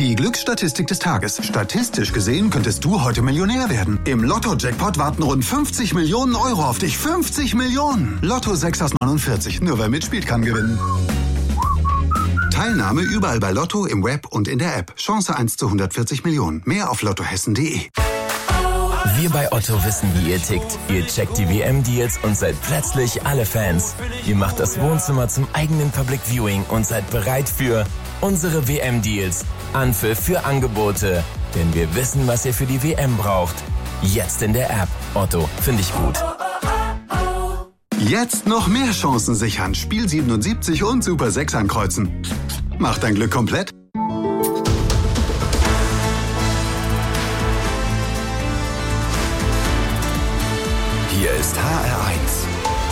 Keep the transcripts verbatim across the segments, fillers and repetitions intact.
Die Glücksstatistik des Tages. Statistisch gesehen könntest du heute Millionär werden. Im Lotto-Jackpot warten rund fünfzig Millionen Euro auf dich. fünfzig Millionen! Lotto sechs aus neunundvierzig. Nur wer mitspielt, kann gewinnen. Teilnahme überall bei Lotto, im Web und in der App. Chance eins zu hundertvierzig Millionen. Mehr auf lottohessen punkt de. Wir bei Otto wissen, wie ihr tickt. Ihr checkt die W M-Deals und seid plötzlich alle Fans. Ihr macht das Wohnzimmer zum eigenen Public Viewing und seid bereit für unsere W M-Deals. Anpfiff für Angebote. Denn wir wissen, was ihr für die W M braucht. Jetzt in der App. Otto, finde ich gut. Jetzt noch mehr Chancen sichern. Spiel siebenundsiebzig und Super sechs ankreuzen. Macht dein Glück komplett. Hier ist H R eins.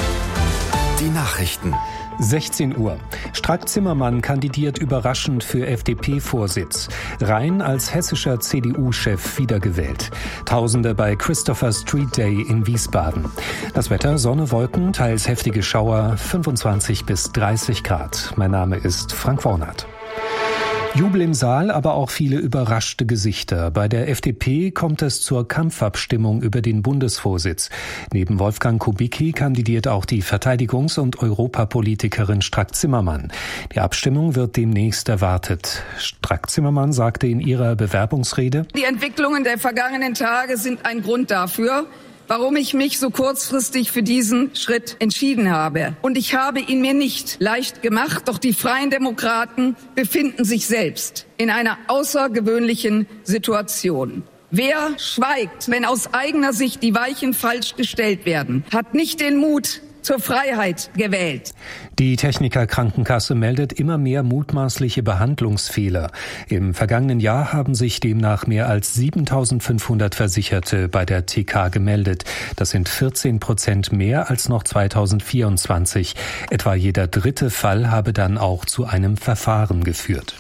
Die Nachrichten. sechzehn Uhr. Strack-Zimmermann kandidiert überraschend für F D P-Vorsitz. Rhein als hessischer C D U-Chef wiedergewählt. Tausende bei Christopher Street Day in Wiesbaden. Das Wetter: Sonne, Wolken, teils heftige Schauer, fünfundzwanzig bis dreißig Grad. Mein Name ist Frank Wornath. Jubel im Saal, aber auch viele überraschte Gesichter. Bei der F D P kommt es zur Kampfabstimmung über den Bundesvorsitz. Neben Wolfgang Kubicki kandidiert auch die Verteidigungs- und Europapolitikerin Strack-Zimmermann. Die Abstimmung wird demnächst erwartet. Strack-Zimmermann sagte in ihrer Bewerbungsrede: Die Entwicklungen der vergangenen Tage sind ein Grund dafür, warum ich mich so kurzfristig für diesen Schritt entschieden habe. Und ich habe ihn mir nicht leicht gemacht, doch die Freien Demokraten befinden sich selbst in einer außergewöhnlichen Situation. Wer schweigt, wenn aus eigener Sicht die Weichen falsch gestellt werden, hat nicht den Mut zur Freiheit gewählt. Die Techniker Krankenkasse meldet immer mehr mutmaßliche Behandlungsfehler. Im vergangenen Jahr haben sich demnach mehr als siebentausendfünfhundert Versicherte bei der T K gemeldet. Das sind vierzehn Prozent mehr als noch zweitausendvierundzwanzig. Etwa jeder dritte Fall habe dann auch zu einem Verfahren geführt.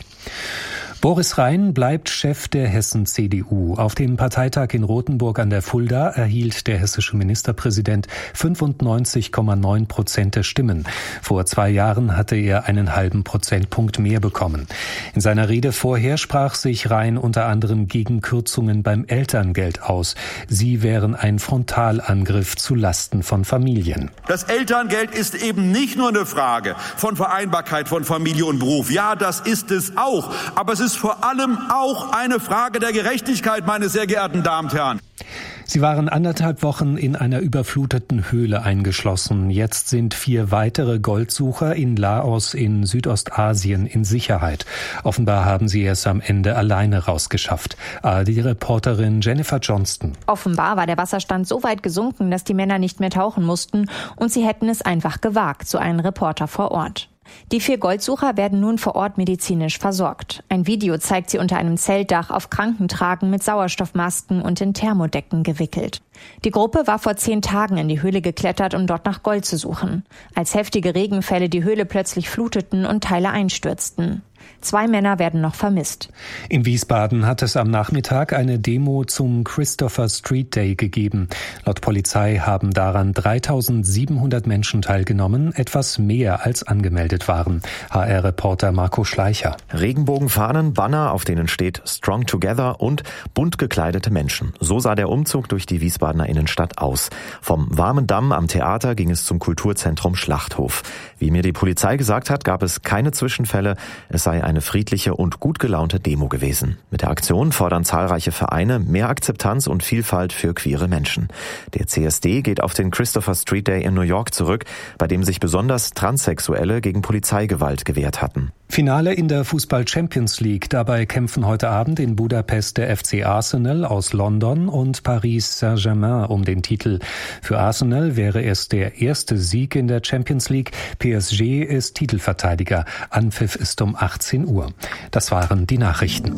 Boris Rhein bleibt Chef der Hessen-C D U. Auf dem Parteitag in Rothenburg an der Fulda erhielt der hessische Ministerpräsident fünfundneunzig Komma neun Prozent der Stimmen. Vor zwei Jahren hatte er einen halben Prozentpunkt mehr bekommen. In seiner Rede vorher sprach sich Rhein unter anderem gegen Kürzungen beim Elterngeld aus. Sie wären ein Frontalangriff zu Lasten von Familien. Das Elterngeld ist eben nicht nur eine Frage von Vereinbarkeit von Familie und Beruf. Ja, das ist es auch. Aber es ist vor allem auch eine Frage der Gerechtigkeit, meine sehr geehrten Damen und Herren. Sie waren anderthalb Wochen in einer überfluteten Höhle eingeschlossen. Jetzt sind vier weitere Goldsucher in Laos in Südostasien in Sicherheit. Offenbar haben sie es am Ende alleine rausgeschafft. A R D-Reporterin Jennifer Johnston. Offenbar war der Wasserstand so weit gesunken, dass die Männer nicht mehr tauchen mussten und sie hätten es einfach gewagt, so ein Reporter vor Ort. Die vier Goldsucher werden nun vor Ort medizinisch versorgt. Ein Video zeigt sie unter einem Zeltdach auf Krankentragen mit Sauerstoffmasken und in Thermodecken gewickelt. Die Gruppe war vor zehn Tagen in die Höhle geklettert, um dort nach Gold zu suchen, als heftige Regenfälle die Höhle plötzlich fluteten und Teile einstürzten. Zwei Männer werden noch vermisst. In Wiesbaden hat es am Nachmittag eine Demo zum Christopher Street Day gegeben. Laut Polizei haben daran dreitausendsiebenhundert Menschen teilgenommen, etwas mehr als angemeldet waren. H R-Reporter Marco Schleicher. Regenbogenfahnen, Banner, auf denen steht Strong Together und bunt gekleidete Menschen. So sah der Umzug durch die Wiesbadener Innenstadt aus. Vom warmen Damm am Theater ging es zum Kulturzentrum Schlachthof. Wie mir die Polizei gesagt hat, gab es keine Zwischenfälle. Es sei eine friedliche und gut gelaunte Demo gewesen. Mit der Aktion fordern zahlreiche Vereine mehr Akzeptanz und Vielfalt für queere Menschen. Der C S D geht auf den Christopher Street Day in New York zurück, bei dem sich besonders Transsexuelle gegen Polizeigewalt gewehrt hatten. Finale in der Fußball-Champions League. Dabei kämpfen heute Abend in Budapest der F C Arsenal aus London und Paris Saint-Germain um den Titel. Für Arsenal wäre es der erste Sieg in der Champions League. P S G ist Titelverteidiger. Anpfiff ist um achtzehn Uhr. Das waren die Nachrichten.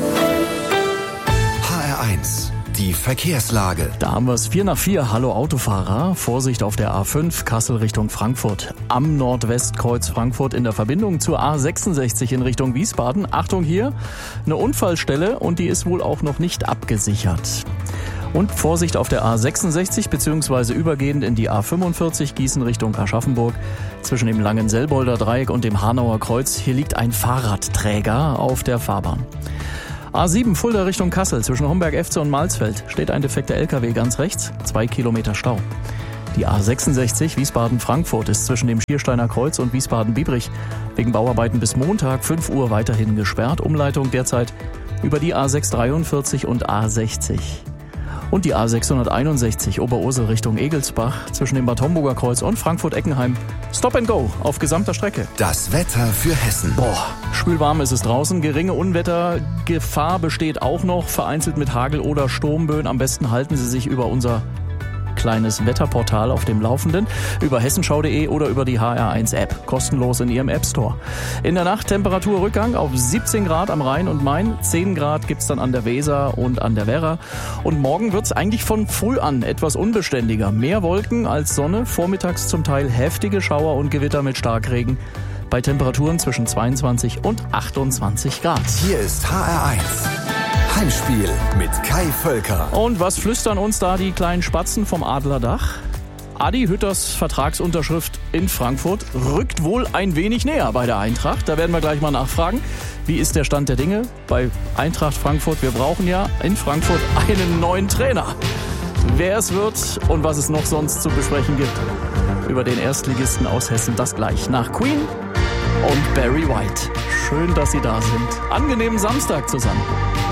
H R eins. Die Verkehrslage. Da haben wir es vier nach vier. Hallo Autofahrer. Vorsicht auf der A fünf Kassel Richtung Frankfurt. Am Nordwestkreuz Frankfurt in der Verbindung zur A sechsundsechzig in Richtung Wiesbaden. Achtung hier, eine Unfallstelle und die ist wohl auch noch nicht abgesichert. Und Vorsicht auf der A sechsundsechzig bzw. übergehend in die A fünfundvierzig Gießen Richtung Aschaffenburg. Zwischen dem Langenselbolder Dreieck und dem Hanauer Kreuz. Hier liegt ein Fahrradträger auf der Fahrbahn. A sieben Fulda Richtung Kassel zwischen Homberg-Efze und Malsfeld steht ein defekter L K W ganz rechts, zwei Kilometer Stau. Die A sechsundsechzig Wiesbaden-Frankfurt ist zwischen dem Schiersteiner Kreuz und Wiesbaden-Biebrich wegen Bauarbeiten bis Montag fünf Uhr weiterhin gesperrt. Umleitung derzeit über die A sechshundertdreiundvierzig und A sechzig. Und die A sechshunderteinundsechzig Oberursel Richtung Egelsbach zwischen dem Bad Homburger Kreuz und Frankfurt-Eckenheim. Stop and go auf gesamter Strecke. Das Wetter für Hessen. Boah, spülwarm ist es draußen. Geringe Unwettergefahr besteht auch noch. Vereinzelt mit Hagel oder Sturmböen. Am besten halten Sie sich über unser kleines Wetterportal auf dem Laufenden, über hessenschau punkt de oder über die H R eins App, kostenlos in Ihrem App Store. In der Nacht Temperaturrückgang auf siebzehn Grad am Rhein und Main, zehn Grad gibt's dann an der Weser und an der Werra. Und morgen wird's eigentlich von früh an etwas unbeständiger. Mehr Wolken als Sonne, vormittags zum Teil heftige Schauer und Gewitter mit Starkregen bei Temperaturen zwischen zweiundzwanzig und achtundzwanzig Grad. Hier ist H R eins. Heimspiel mit Kai Völker. Und was flüstern uns da die kleinen Spatzen vom Adlerdach? Adi Hütters Vertragsunterschrift in Frankfurt rückt wohl ein wenig näher bei der Eintracht. Da werden wir gleich mal nachfragen. Wie ist der Stand der Dinge bei Eintracht Frankfurt? Wir brauchen ja in Frankfurt einen neuen Trainer. Wer es wird und was es noch sonst zu besprechen gibt über den Erstligisten aus Hessen, das gleich nach Queen und Barry White. Schön, dass Sie da sind. Angenehmen Samstag zusammen.